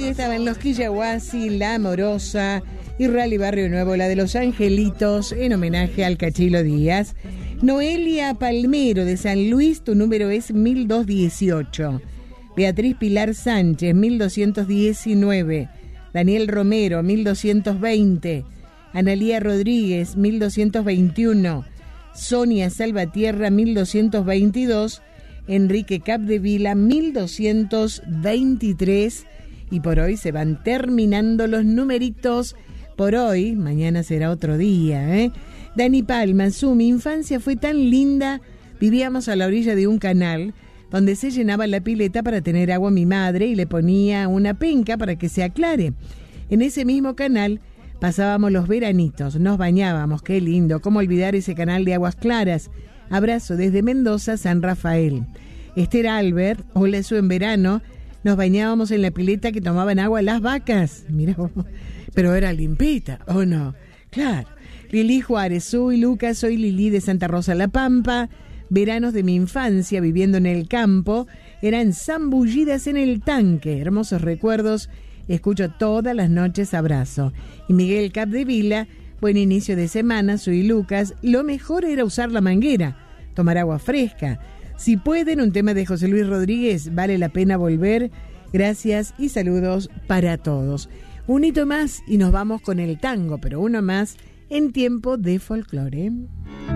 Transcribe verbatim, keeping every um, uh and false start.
estaban los Quillahuasi, La Amorosa y Rally Barrio Nuevo, la de Los Angelitos, en homenaje al Cachilo Díaz. Noelia Palmero de San Luis, tu número es mil doscientos dieciocho. Beatriz Pilar Sánchez, mil doscientos diecinueve. Daniel Romero, mil doscientos veinte. Analía Rodríguez, mil doscientos veintiuno. Sonia Salvatierra, mil doscientos veintidós. Enrique Capdevila, mil doscientos veintitrés. Y por hoy se van terminando los numeritos. Por hoy, mañana será otro día, ¿eh? Dani Palma, su mi infancia fue tan linda. Vivíamos a la orilla de un canal donde se llenaba la pileta para tener agua mi madre y le ponía una penca para que se aclare. En ese mismo canal pasábamos los veranitos, nos bañábamos, qué lindo, cómo olvidar ese canal de aguas claras. Abrazo desde Mendoza, San Rafael. Esther Albert, hola, eso en verano, nos bañábamos en la pileta que tomaban agua las vacas. Mirá, pero era limpita, ¿o no? Claro. Lili Juárez, soy Lucas, soy Lili de Santa Rosa La Pampa. Veranos de mi infancia viviendo en el campo eran zambullidas en el tanque. Hermosos recuerdos, escucho todas las noches, abrazo. Y Miguel Capdevila, buen inicio de semana, soy Lucas. Lo mejor era usar la manguera, tomar agua fresca. Si pueden, un tema de José Luis Rodríguez, vale la pena volver. Gracias y saludos para todos. Un hito más y nos vamos con el tango, pero uno más en tiempo de folclore.